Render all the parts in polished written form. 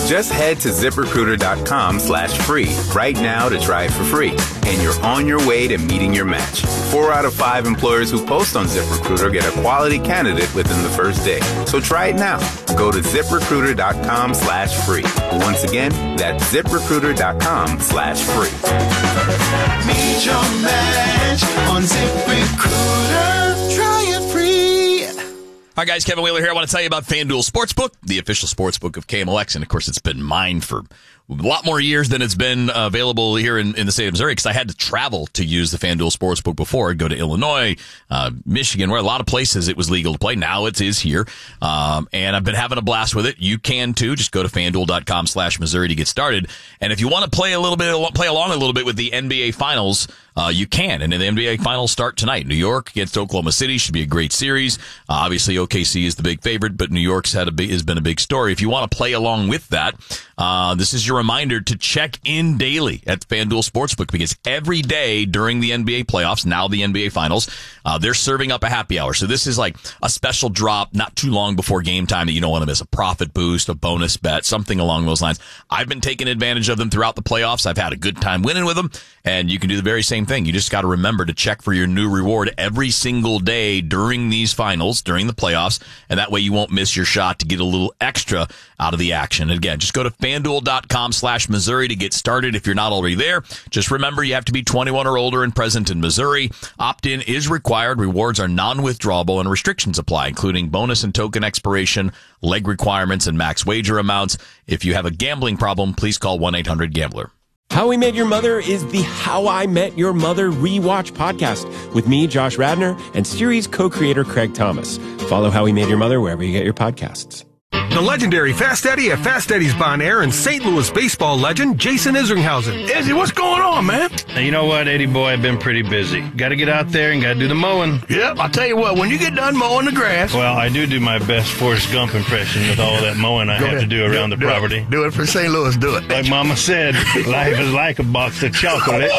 Just head to ZipRecruiter.com/free right now to try it for free. And you're on your way to meeting your match. 4 out of 5 employers who post on ZipRecruiter get a quality candidate within the first day. So try it now. Go to ZipRecruiter.com/free. Once again, that's ZipRecruiter.com/free. Meet your match on ZipRecruiter. Try it free. All right, guys, Kevin Wheeler here. I want to tell you about FanDuel Sportsbook, the official sportsbook of KMOX. And, of course, it's been mine for a lot more years than it's been available here in the state of Missouri, because I had to travel to use the FanDuel Sportsbook before. I'd go to Illinois, Michigan, where a lot of places it was legal to play. Now it is here. And I've been having a blast with it. You can, too. Just go to FanDuel.com/Missouri to get started. And if you want to play along a little bit with the NBA Finals, you can. And the NBA Finals start tonight. New York against Oklahoma City should be a great series. Obviously, OKC is the big favorite, but New York's has been a big story. If you want to play along with that, this is your reminder to check in daily at FanDuel Sportsbook, because every day during the NBA playoffs, now the NBA Finals, they're serving up a happy hour. So this is like a special drop not too long before game time that you don't want to miss, a profit boost, a bonus bet, something along those lines. I've been taking advantage of them throughout the playoffs. I've had a good time winning with them, and you can do the very same thing. You just got to remember to check for your new reward every single day during these finals, during the playoffs, and that way you won't miss your shot to get a little extra out of the action. And again, just go to FanDuel.com/Missouri to get started if you're not already there. Just remember, you have to be 21 or older and present in Missouri. Opt-in is required. Rewards are non-withdrawable and restrictions apply, including bonus and token expiration, leg requirements, and max wager amounts. If you have a gambling problem, please call 1-800-GAMBLER. How We Met Your Mother is the How I Met Your Mother rewatch podcast with me, Josh Radnor, and series co-creator Craig Thomas. Follow How We Met Your Mother wherever you get your podcasts. The legendary Fast Eddie at Fast Eddie's Bon Air and St. Louis baseball legend Jason Isringhausen. Izzy, what's going on, man? Hey, you know what, Eddie boy, I've been pretty busy. Got to get out there and got to do the mowing. Yep, I'll tell you what, when you get done mowing the grass... Well, I do my best Forrest Gump impression with all that mowing I have to do around the property. Do it for St. Louis, do it. Like Mama said, life is like a box of chocolates.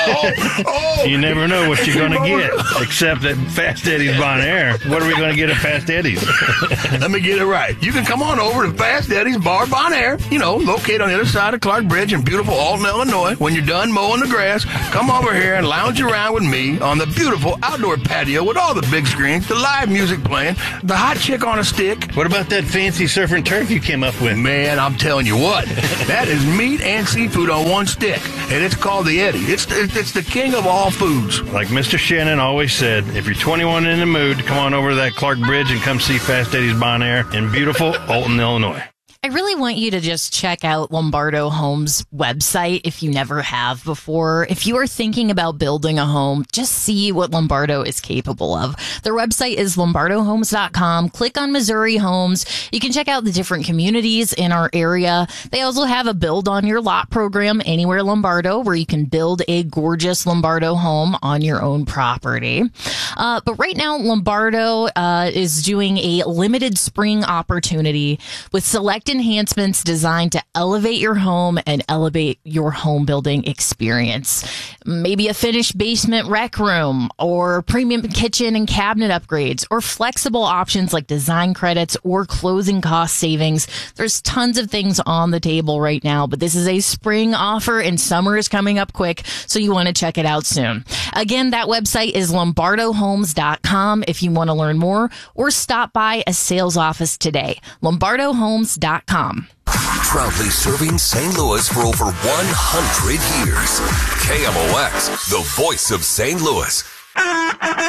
You never know what you're going to get, except at Fast Eddie's Bon Air. What are we going to get at Fast Eddie's? Let me get it right. You can come on over to Fast Eddie's Bar Bon Air, located on the other side of Clark Bridge in beautiful Alton, Illinois. When you're done mowing the grass, come over here and lounge around with me on the beautiful outdoor patio with all the big screens, the live music playing, the hot chick on a stick. What about that fancy surf and turf you came up with? Man, I'm telling you what, that is meat and seafood on one stick, and it's called the Eddie. It's the king of all foods. Like Mr. Shannon always said, if you're 21 in the mood, come on over to that Clark Bridge and come see Fast Eddie's Bon Air in beautiful Alton, Illinois. I really want you to just check out Lombardo Homes' website if you never have before. If you are thinking about building a home, just see what Lombardo is capable of. Their website is lombardohomes.com. Click on Missouri Homes. You can check out the different communities in our area. They also have a build on your lot program, Anywhere Lombardo, where you can build a gorgeous Lombardo home on your own property. But right now, Lombardo is doing a limited spring opportunity with select enhancements designed to elevate your home and elevate your home building experience. Maybe a finished basement rec room, or premium kitchen and cabinet upgrades, or flexible options like design credits or closing cost savings. There's tons of things on the table right now, but this is a spring offer and summer is coming up quick, so you want to check it out soon. Again, that website is lombardohomes.com if you want to learn more, or stop by a sales office today. lombardohomes.com. Proudly serving St. Louis for over 100 years. KMOX, the voice of St. Louis.